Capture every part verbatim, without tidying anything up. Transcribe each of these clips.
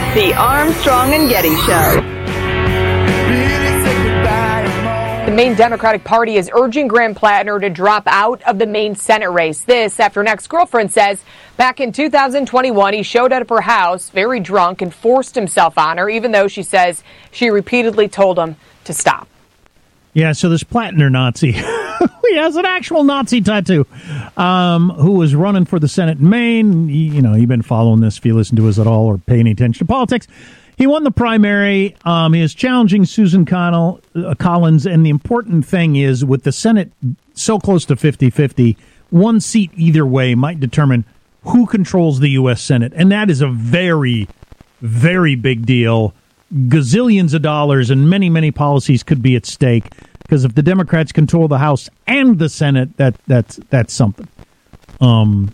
The Armstrong and Getty Show. The Maine Democratic Party is urging Graham Plattner to drop out of the Maine Senate race. This after an ex-girlfriend says back in two thousand twenty-one, he showed up at her house very drunk and forced himself on her, even though she says she repeatedly told him to stop. Yeah, so this Plattner Nazi, he has an actual Nazi tattoo, um, who was running for the Senate in Maine. He, you know, you've been following this if you listen to us at all or pay any attention to politics. He won the primary. Um, he is challenging Susan Connell, uh, Collins, and the important thing is with the Senate so close to fifty-fifty, one seat either way might determine who controls the U S Senate, and that is a very, very big deal. Gazillions of dollars and many, many policies could be at stake because if the Democrats control the House and the Senate, that that's that's something. Um,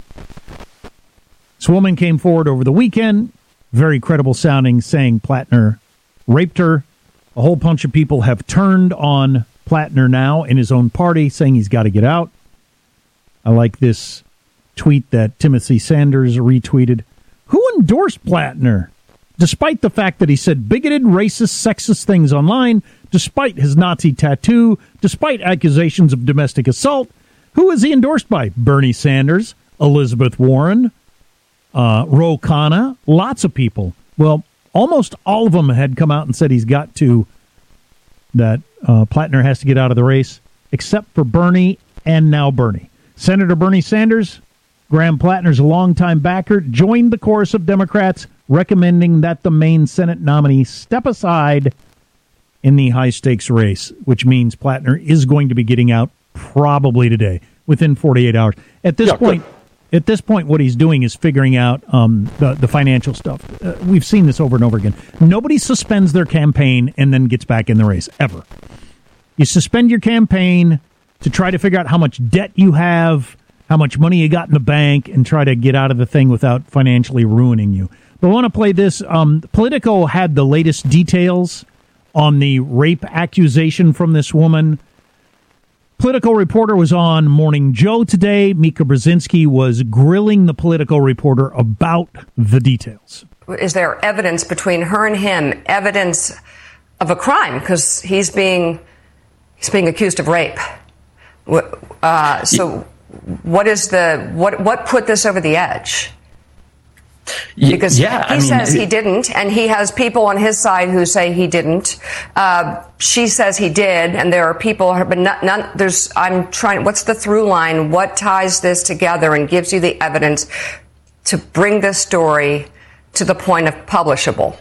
this woman came forward over the weekend. Very credible sounding, saying Plattner raped her. A whole bunch of people have turned on Plattner now in his own party, saying he's got to get out. I like this tweet that Timothy Sanders retweeted. Who endorsed Plattner? Despite the fact that he said bigoted, racist, sexist things online, despite his Nazi tattoo, despite accusations of domestic assault, who is he endorsed by? Bernie Sanders, Elizabeth Warren, Uh, Ro Khanna, lots of people. Well, almost all of them had come out and said he's got to, that uh, Plattner has to get out of the race, except for Bernie and now Bernie. Senator Bernie Sanders, Graham Plattner's longtime backer, joined the chorus of Democrats recommending that the Maine Senate nominee step aside in the high-stakes race, which means Plattner is going to be getting out probably today, within forty-eight hours. At this yeah, point... Good. At this point, what he's doing is figuring out um, the, the financial stuff. Uh, we've seen this over and over again. Nobody suspends their campaign and then gets back in the race, ever. You suspend your campaign to try to figure out how much debt you have, how much money you got in the bank, and try to get out of the thing without financially ruining you. But I want to play this. Um, Politico had the latest details on the rape accusation from this woman. Politico reporter was on Morning Joe today. Mika Brzezinski was grilling the Politico reporter about the details. Is there evidence between her and him, evidence of a crime? Because he's being he's being accused of rape. Uh, so, what is the what what put this over the edge? Because yeah, he I mean, says it, he didn't, and he has people on his side who say he didn't. Uh, she says he did, and there are people, but none, none. There's. I'm trying. What's the through line? What ties this together and gives you the evidence to bring this story to the point of publishable?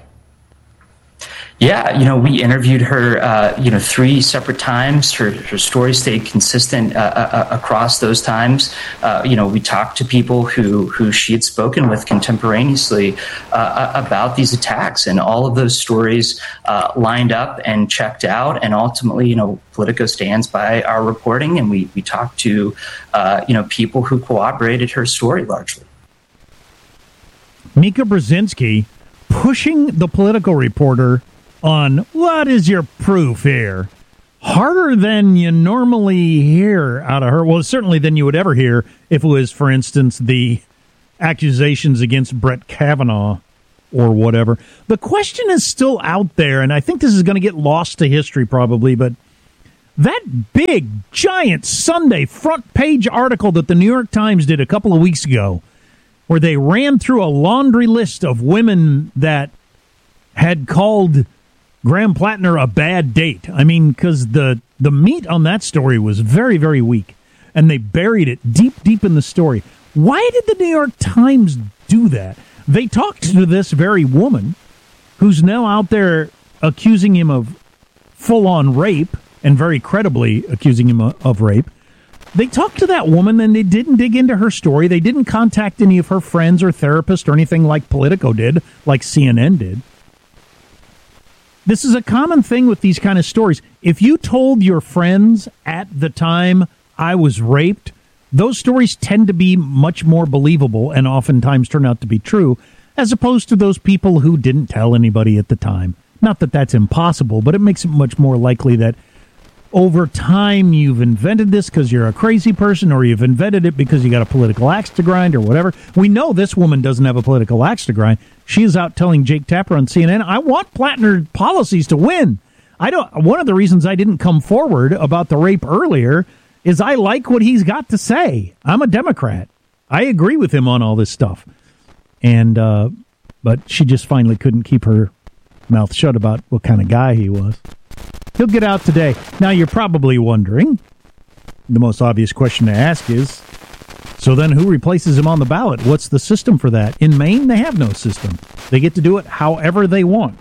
Yeah, you know, we interviewed her, uh, you know, three separate times. Her, her story stayed consistent uh, uh, across those times. Uh, you know, we talked to people who, who she had spoken with contemporaneously uh, about these attacks, and all of those stories uh, lined up and checked out. And ultimately, you know, Politico stands by our reporting, and we, we talked to, uh, you know, people who corroborated her story largely. Mika Brzezinski pushing the Politico reporter on what is your proof here? Harder than you normally hear out of her. Well, certainly than you would ever hear if it was, for instance, the accusations against Brett Kavanaugh or whatever. The question is still out there, and I think this is going to get lost to history probably, but that big, giant Sunday front page article that the New York Times did a couple of weeks ago, where they ran through a laundry list of women that had called Graham Plattner a bad date. I mean, because the, the meat on that story was very, very weak, and they buried it deep, deep in the story. Why did the New York Times do that? They talked to this very woman who's now out there accusing him of full-on rape, and very credibly accusing him of rape. They talked to that woman, and they didn't dig into her story. They didn't contact any of her friends or therapists or anything like Politico did, like C N N did. This is a common thing with these kind of stories. If you told your friends at the time I was raped, those stories tend to be much more believable and oftentimes turn out to be true, as opposed to those people who didn't tell anybody at the time. Not that that's impossible, but it makes it much more likely that over time you've invented this because you're a crazy person, or you've invented it because you got a political axe to grind or whatever. We know this woman doesn't have a political axe to grind. She is out telling Jake Tapper on C N N, I want Plattner policies to win. I don't. One of the reasons I didn't come forward about the rape earlier is I like what he's got to say. I'm a Democrat. I agree with him on all this stuff. And, uh, but she just finally couldn't keep her mouth shut about what kind of guy he was. He'll get out today. Now, you're probably wondering, the most obvious question to ask is, so then who replaces him on the ballot? What's the system for that? In Maine, they have no system. They get to do it however they want.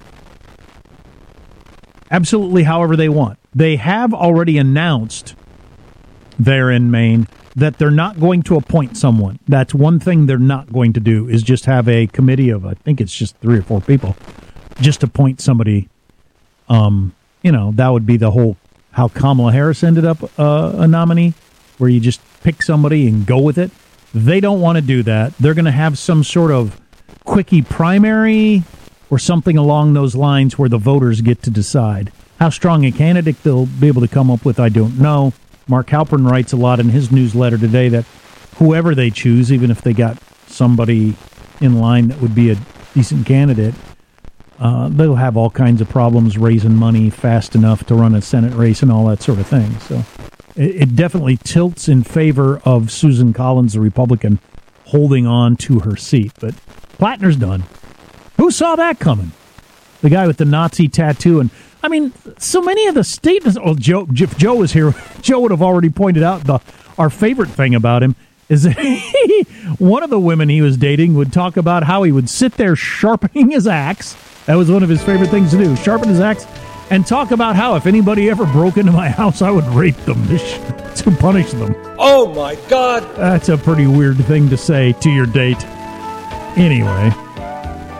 Absolutely however they want. They have already announced there in Maine that they're not going to appoint someone. That's one thing they're not going to do, is just have a committee of, I think it's just three or four people, just appoint somebody. Um... You know, that would be the whole, how Kamala Harris ended up uh, a nominee, where you just pick somebody and go with it. They don't want to do that. They're going to have some sort of quickie primary or something along those lines where the voters get to decide. How strong a candidate they'll be able to come up with, I don't know. Mark Halpern writes a lot in his newsletter today that whoever they choose, even if they got somebody in line that would be a decent candidate, Uh, they'll have all kinds of problems raising money fast enough to run a Senate race and all that sort of thing. So it, it definitely tilts in favor of Susan Collins, the Republican, holding on to her seat. But Plattner's done. Who saw that coming? The guy with the Nazi tattoo. And, I mean, so many of the statements. Oh, Joe, if Joe was here, Joe would have already pointed out the our favorite thing about him is that he, one of the women he was dating would talk about how he would sit there sharpening his axe. That was one of his favorite things to do, sharpen his axe, and talk about how if anybody ever broke into my house, I would rape them to, sh- to punish them. Oh, my God. That's a pretty weird thing to say to your date. Anyway.